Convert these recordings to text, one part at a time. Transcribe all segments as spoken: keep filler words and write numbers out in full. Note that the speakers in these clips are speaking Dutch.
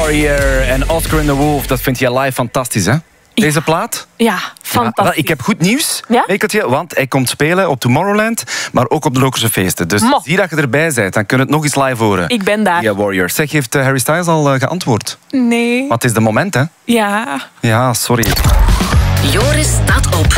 Warrior en Oscar and the Wolf, dat vind jij live fantastisch, hè? Deze plaat? Ja, fantastisch. Ja, ik heb goed nieuws, ja? Mekeltje, want hij komt spelen op Tomorrowland, maar ook op de Lokerse feesten. Dus Mo. zie dat je erbij bent, dan kun je het nog eens live horen. Ik ben daar. Ja, Warrior. Zeg, heeft Harry Styles al uh, geantwoord? Nee. Maar het is de moment, hè? Ja. Ja, sorry. Joris staat op.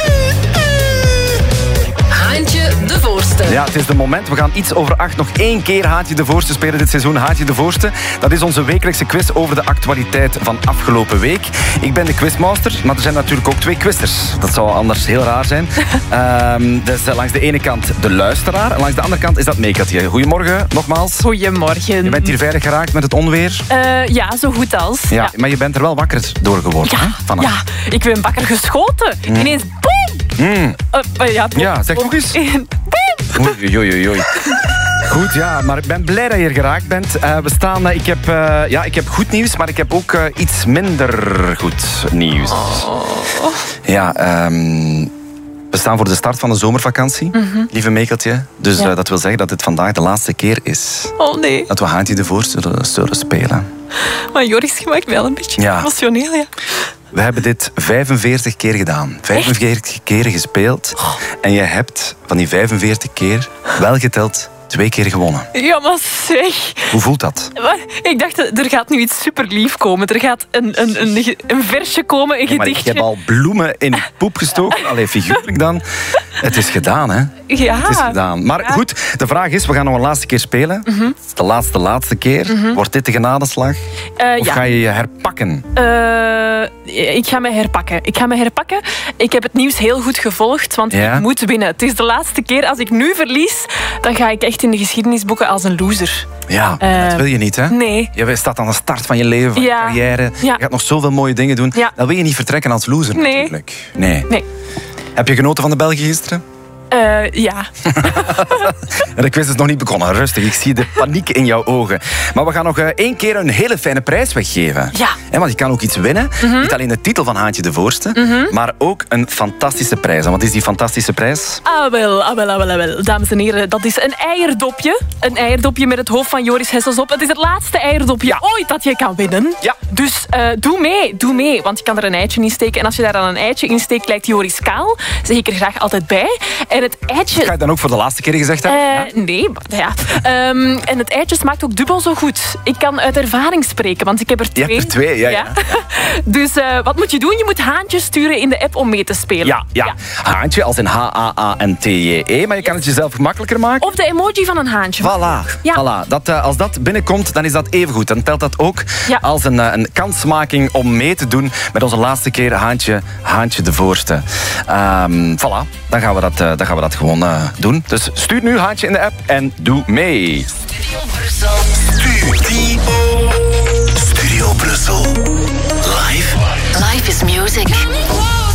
Haantje de Voorste. Ja, het is de moment. We gaan iets over acht nog één keer Haantje de Voorste spelen dit seizoen. Haantje de Voorste, dat is onze wekelijkse quiz over de actualiteit van afgelopen week. Ik ben de quizmaster, maar er zijn natuurlijk ook twee quizers. Dat zou anders heel raar zijn. um, dus uh, langs de ene kant de luisteraar en langs de andere kant is dat Mekeltje. Goedemorgen, nogmaals. Goedemorgen. Je bent hier veilig geraakt met het onweer? Uh, ja, zo goed als. Ja, ja. Maar je bent er wel wakker door geworden, ja, hè? Vanaf. Ja, ik ben wakker geschoten. Mm. Ineens, boem! Mm. Uh, uh, ja, boem. ja, zeg nog eens. Oei, oei, oei, oei. Goed, ja, maar ik ben blij dat je er geraakt bent. Uh, we staan, uh, ik, heb, uh, ja, ik heb goed nieuws, maar ik heb ook uh, iets minder goed nieuws. Oh. Ja, um, we staan voor de start van de zomervakantie, mm-hmm. lieve Mekeltje. Dus ja. uh, dat wil zeggen dat dit vandaag de laatste keer is. Oh nee. Dat we Haantje de Voorste zullen, zullen spelen. Maar Joris, je maakt wel een beetje ja. emotioneel, ja. We hebben dit vijfenveertig keer gedaan. vijfenveertig keren gespeeld. Oh. En je hebt van die vijfenveertig keer wel geteld twee keer gewonnen. Ja, maar zeg. Hoe voelt dat? Ik dacht, er gaat nu iets super lief komen. Er gaat een, een, een, een versje komen, een ja, maar gedichtje. Ik heb al bloemen in je poep gestoken. Allee, figuurlijk dan. Het is gedaan, hè? Ja. Het is gedaan. Maar ja. goed, de vraag is, we gaan nog een laatste keer spelen. Mm-hmm. De laatste, laatste keer. Mm-hmm. Wordt dit de genadeslag? Uh, of ja. ga je je herpakken? Uh, ik ga me herpakken. Ik ga me herpakken. Ik heb het nieuws heel goed gevolgd, want ja. ik moet winnen. Het is de laatste keer. Als ik nu verlies, dan ga ik echt in de geschiedenisboeken als een loser. Ja, uh, dat wil je niet, hè? Nee. Je staat aan de start van je leven, van ja. je carrière. Ja. Je gaat nog zoveel mooie dingen doen. Ja. Dan wil je niet vertrekken als loser, nee. natuurlijk. Nee. nee. Heb je genoten van de Belgen gisteren? Uh, ja. De quiz is nog niet begonnen. Rustig, ik zie de paniek in jouw ogen. Maar we gaan nog uh, één keer een hele fijne prijs weggeven. Ja. He, want je kan ook iets winnen. Mm-hmm. Niet alleen de titel van Haantje de Voorste, mm-hmm. maar ook een fantastische prijs. En wat is die fantastische prijs? Ah wel, ah wel, ah wel, ah wel. Dames en heren, dat is een eierdopje. Een eierdopje met het hoofd van Joris Hessels op. Het is het laatste eierdopje ja. ooit dat je kan winnen. Ja. Dus uh, doe mee, doe mee. Want je kan er een eitje in steken. En als je daar dan een eitje in steekt, lijkt Joris kaal. Zeg ik er graag altijd bij. En het eitje... Ga je dan ook voor de laatste keer gezegd hebben? Uh, ja? Nee, maar ja. Um, en het eitje smaakt ook dubbel zo goed. Ik kan uit ervaring spreken, want ik heb er twee. Je hebt er twee, ja. ja. ja. Dus uh, wat moet je doen? Je moet Haantje sturen in de app om mee te spelen. Ja, ja. ja. Haantje als in H A A N T J E, maar je kan het jezelf gemakkelijker maken. Of de emoji van een haantje. Voilà. Ja. voilà. Dat, uh, als dat binnenkomt, dan is dat even goed. Dan telt dat ook ja. als een, uh, een kansmaking om mee te doen met onze laatste keer Haantje, Haantje de Voorste. Um, voilà. Dan gaan we dat, uh, dan gaan we dat gewoon uh, doen. Dus stuur nu Haantje in de app en doe mee. Studio